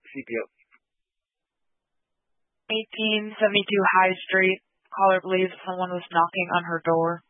CPO. 1872 High Street. Caller believes someone was knocking on her door.